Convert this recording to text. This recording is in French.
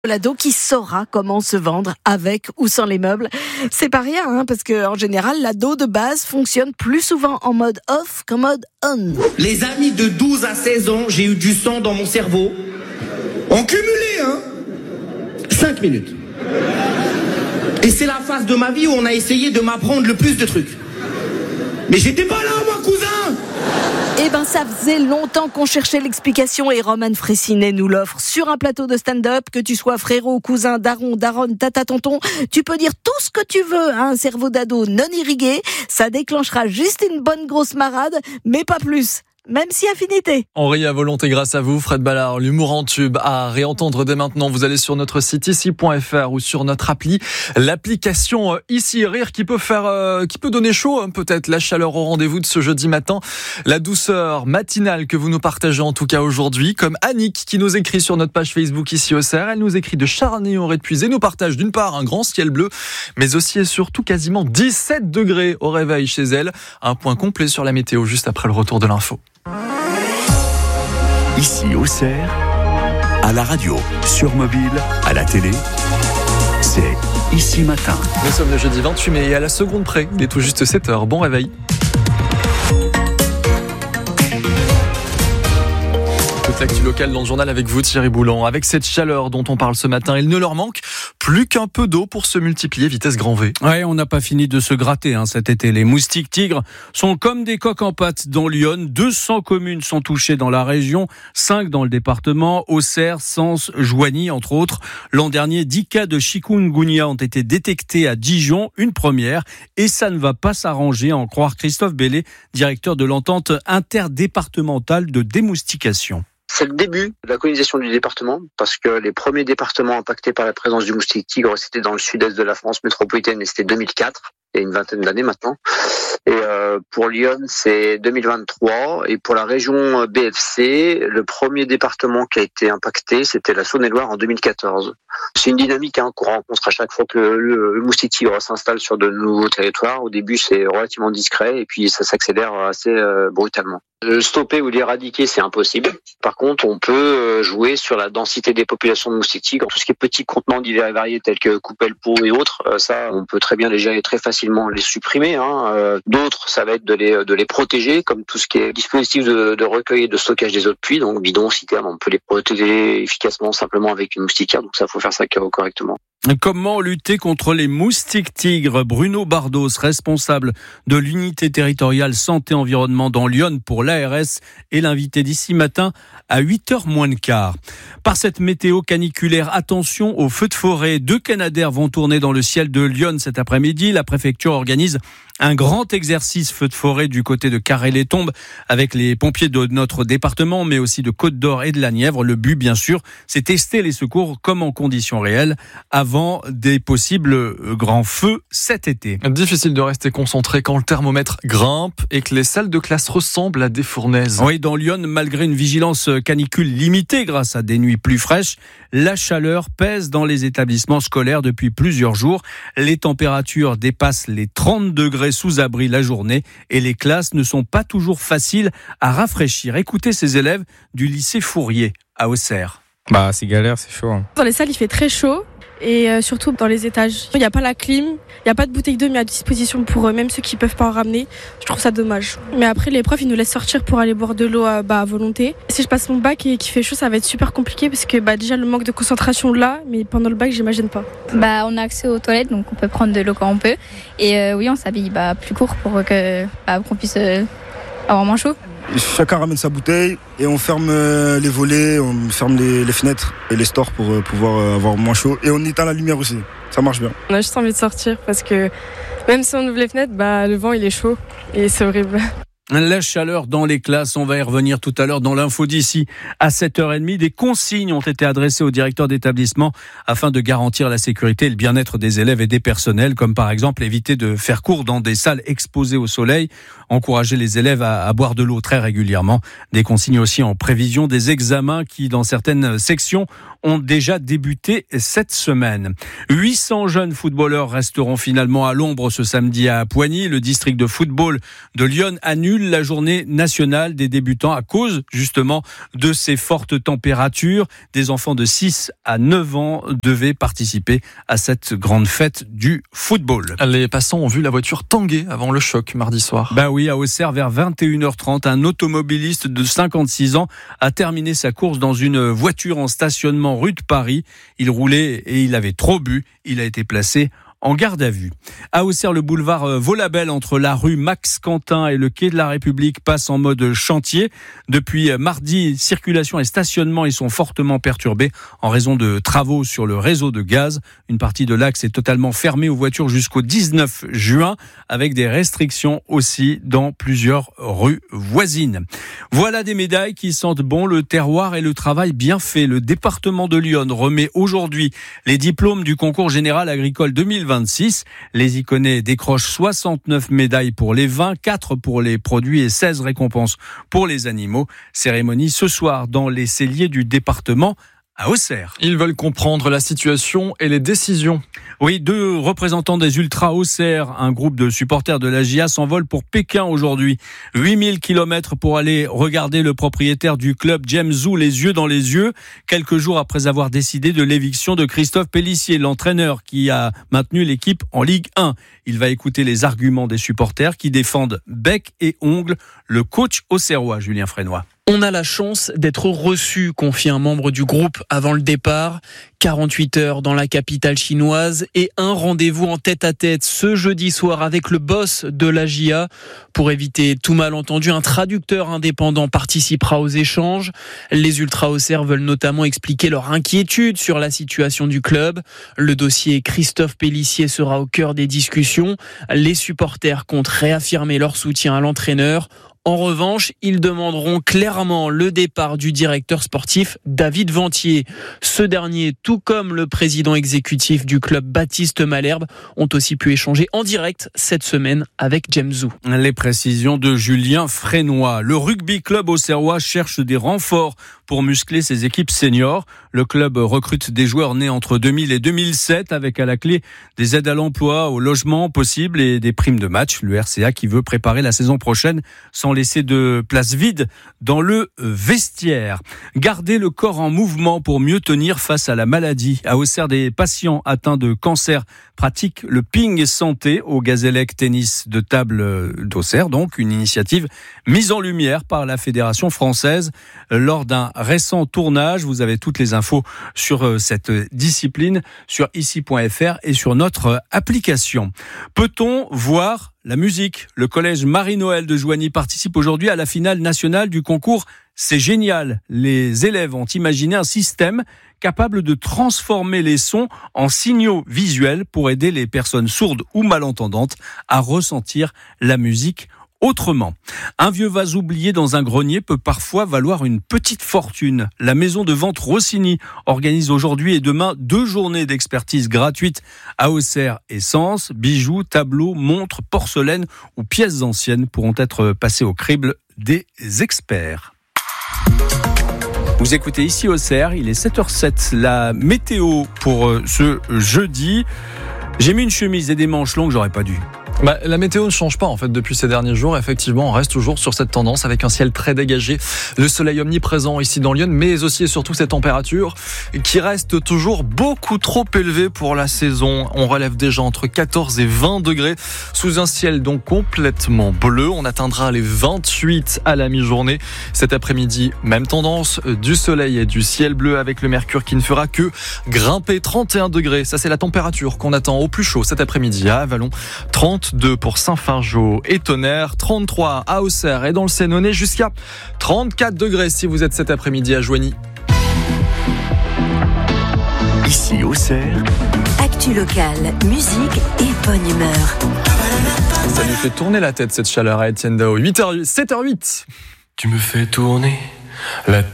L'ado qui saura comment se vendre avec ou sans les meubles. C'est pas rien, parce que en général, l'ado de base fonctionne plus souvent en mode off qu'en mode on. Les amis de 12 à 16 ans, j'ai eu du sang dans mon cerveau. En cumulé, 5 minutes. Et c'est la phase de ma vie où on a essayé de m'apprendre le plus de trucs. Mais j'étais pas là, moi, cousin! Eh ben, ça faisait longtemps qu'on cherchait l'explication et Roman Fressinet nous l'offre sur un plateau de stand-up. Que tu sois frérot, cousin, daron, daronne, tata, tonton, tu peux dire tout ce que tu veux à un cerveau d'ado non irrigué. Ça déclenchera juste une bonne grosse marade, mais pas plus. Même si affinité. On rit à volonté grâce à vous, Fred Ballard. L'humour en tube à réentendre dès maintenant. Vous allez sur notre site ici.fr ou sur notre appli. L'application Ici Rire qui peut donner chaud, peut-être la chaleur au rendez-vous de ce jeudi matin. La douceur matinale que vous nous partagez en tout cas aujourd'hui. Comme Annick qui nous écrit sur notre page Facebook ici au CR. Elle nous écrit de Charny-en-Répuisé. Nous partage d'une part un grand ciel bleu, mais aussi et surtout quasiment 17 degrés au réveil chez elle. Un point complet sur la météo juste après le retour de l'info. Ici au CER, à la radio, sur mobile, à la télé, c'est Ici Matin. Nous sommes le jeudi 28 mai et à la seconde près, il est tout juste 7h. Bon réveil. Toute l'actu locale dans le journal avec vous, Thierry Boulan. Avec cette chaleur dont on parle ce matin, il ne leur manque plus qu'un peu d'eau pour se multiplier vitesse grand V. Ouais, on n'a pas fini de se gratter cet été. Les moustiques tigres sont comme des coques en pâte dans Lyon. 200 communes sont touchées dans la région, 5 dans le département, Auxerre, Sens, Joigny, entre autres. L'an dernier, 10 cas de chikungunya ont été détectés à Dijon, une première. Et ça ne va pas s'arranger, à en croire Christophe Bellet, directeur de l'entente interdépartementale de démoustication. C'est le début de la colonisation du département, parce que les premiers départements impactés par la présence du moustique tigre, c'était dans le sud-est de la France métropolitaine, et c'était 2004, il y a une vingtaine d'années maintenant. Et pour Lyon, c'est 2023. Et pour la région BFC, le premier département qui a été impacté, c'était la Saône-et-Loire en 2014. C'est une dynamique qu'on rencontre à chaque fois que le moustique tigre s'installe sur de nouveaux territoires. Au début, c'est relativement discret, et puis ça s'accélère assez brutalement. Stopper ou l'éradiquer, c'est impossible. Par contre, on peut jouer sur la densité des populations de moustiques tigres. Tout ce qui est petits contenants divers et variés, tels que coupelle-peau et autres, ça, on peut très bien les gérer très facilement, les supprimer. D'autres, ça va être de les protéger, comme tout ce qui est dispositif de recueil et de stockage des eaux de pluie, donc bidons, citernes, on peut les protéger efficacement simplement avec une moustiquaire. Donc ça, faut faire ça correctement. Comment lutter contre les moustiques tigres? Bruno Bardos, responsable de l'unité territoriale santé-environnement dans Lyon pour l'ARS, est l'invité d'ici matin à 8h moins le quart. Par cette météo caniculaire, attention aux feux de forêt. 2 canadaires vont tourner dans le ciel de Lyon cet après-midi. La préfecture organise un grand exercice feu de forêt du côté de Carré-les-Tombes avec les pompiers de notre département, mais aussi de Côte-d'Or et de la Nièvre. Le but, bien sûr, c'est tester les secours comme en conditions réelles avant des possibles grands feux cet été. Difficile de rester concentré quand le thermomètre grimpe et que les salles de classe ressemblent à des fournaises. Oui, dans Lyon, malgré une vigilance canicule limitée grâce à des nuits plus fraîches, la chaleur pèse dans les établissements scolaires depuis plusieurs jours. Les températures dépassent les 30 degrés sous abri la journée et les classes ne sont pas toujours faciles à rafraîchir. Écoutez ces élèves du lycée Fourier à Auxerre. C'est galère, c'est chaud. Dans les salles, il fait très chaud. Et surtout dans les étages. Il n'y a pas la clim, il n'y a pas de bouteille d'eau mis à disposition pour même ceux qui ne peuvent pas en ramener. Je trouve ça dommage. Mais après, les profs, ils nous laissent sortir pour aller boire de l'eau à volonté. Si je passe mon bac et qu'il fait chaud, ça va être super compliqué parce que déjà le manque de concentration là, mais pendant le bac, j'imagine pas. On a accès aux toilettes, donc on peut prendre de l'eau quand on peut. Et oui, on s'habille plus court pour qu'on puisse avoir moins chaud. Chacun ramène sa bouteille et on ferme les volets, on ferme les fenêtres et les stores pour pouvoir avoir moins chaud. Et on éteint la lumière aussi, ça marche bien. On a juste envie de sortir parce que même si on ouvre les fenêtres, le vent il est chaud et c'est horrible. La chaleur dans les classes, on va y revenir tout à l'heure dans l'info d'ici à 7h30. Des consignes ont été adressées au directeur d'établissement afin de garantir la sécurité et le bien-être des élèves et des personnels, comme par exemple éviter de faire cours dans des salles exposées au soleil, encourager les élèves à boire de l'eau très régulièrement. Des consignes aussi en prévision des examens qui, dans certaines sections, ont déjà débuté cette semaine. 800 jeunes footballeurs resteront finalement à l'ombre ce samedi à Poigny. Le district de football de Lyon annule la journée nationale des débutants à cause justement de ces fortes températures. Des enfants de 6 à 9 ans devaient participer à cette grande fête du football. Les passants ont vu la voiture tanguer avant le choc mardi soir. Bah oui, à Auxerre, vers 21h30, un automobiliste de 56 ans a terminé sa course dans une voiture en stationnement rue de Paris. Il roulait et il avait trop bu. Il a été placé en garde à vue. À Auxerre, le boulevard Vaulabelle entre la rue Max Quentin et le quai de la République passe en mode chantier. Depuis mardi, circulation et stationnement y sont fortement perturbés en raison de travaux sur le réseau de gaz. Une partie de l'axe est totalement fermée aux voitures jusqu'au 19 juin avec des restrictions aussi dans plusieurs rues voisines. Voilà des médailles qui sentent bon le terroir et le travail bien fait. Le département de Lyon remet aujourd'hui les diplômes du concours général agricole 2026. Les Iconais décrochent 69 médailles pour les vins, 4 pour les produits et 16 récompenses pour les animaux. Cérémonie ce soir dans les celliers du département à Auxerre. Ils veulent comprendre la situation et les décisions. Oui, 2 représentants des Ultras Auxerre, un groupe de supporters de la GIA, s'envolent pour Pékin aujourd'hui. 8000 km pour aller regarder le propriétaire du club, James Zhu, les yeux dans les yeux, quelques jours après avoir décidé de l'éviction de Christophe Pélissier, l'entraîneur qui a maintenu l'équipe en Ligue 1. Il va écouter les arguments des supporters qui défendent bec et ongles le coach auxerrois, Julien Frénois. On a la chance d'être reçu, confie un membre du groupe avant le départ. 48 heures dans la capitale chinoise et un rendez-vous en tête-à-tête ce jeudi soir avec le boss de la GIA. Pour éviter tout malentendu, un traducteur indépendant participera aux échanges. Les Ultras Auxerre veulent notamment expliquer leur inquiétude sur la situation du club. Le dossier Christophe Pélissier sera au cœur des discussions. Les supporters comptent réaffirmer leur soutien à l'entraîneur. En revanche, ils demanderont clairement le départ du directeur sportif David Ventier. Ce dernier, tout comme le président exécutif du club Baptiste Malherbe, ont aussi pu échanger en direct cette semaine avec James Zhu. Les précisions de Julien Frénois. Le rugby club auxerrois cherche des renforts pour muscler ses équipes seniors. Le club recrute des joueurs nés entre 2000 et 2007 avec à la clé des aides à l'emploi, au logement possible et des primes de match. Le RCA qui veut préparer la saison prochaine sans laisser de place vide dans le vestiaire. Garder le corps en mouvement pour mieux tenir face à la maladie. À Auxerre, des patients atteints de cancer pratiquent le ping santé au Gazélec tennis de table d'Auxerre. Donc une initiative mise en lumière par la Fédération française lors d'un récent tournage. Vous avez toutes les infos sur cette discipline sur ici.fr et sur notre application. Peut-on voir la musique? Le collège Marie-Noël de Joigny participe aujourd'hui à la finale nationale du concours C'est génial. Les élèves ont imaginé un système capable de transformer les sons en signaux visuels pour aider les personnes sourdes ou malentendantes à ressentir la musique autrement. Un vieux vase oublié dans un grenier peut parfois valoir une petite fortune. La maison de vente Rossini organise aujourd'hui et demain 2 journées d'expertise gratuites à Auxerre et Sens. Bijoux, tableaux, montres, porcelaines ou pièces anciennes pourront être passées au crible des experts. Vous écoutez ici Auxerre, il est 7h07. La météo pour ce jeudi. J'ai mis une chemise et des manches longues, j'aurais pas dû. La météo ne change pas en fait depuis ces derniers jours. Effectivement, on reste toujours sur cette tendance avec un ciel très dégagé, le soleil omniprésent ici dans Lyon, mais aussi et surtout ces températures qui restent toujours beaucoup trop élevées pour la saison. On relève déjà entre 14 et 20 degrés sous un ciel donc complètement bleu. On atteindra les 28 à la mi-journée. Cet après-midi, même tendance, du soleil et du ciel bleu avec le mercure qui ne fera que grimper. 31 degrés, ça c'est la température qu'on attend au plus chaud cet après-midi à Avallon. 32 pour Saint-Fargeau et Tonnerre, 33 à Auxerre et dans le Sénonais, jusqu'à 34 degrés si vous êtes cet après-midi à Joigny. Ici Auxerre, actu locale, musique et bonne humeur. Ça nous fait tourner la tête cette chaleur à Etienne Dao. 7h08. Tu me fais tourner la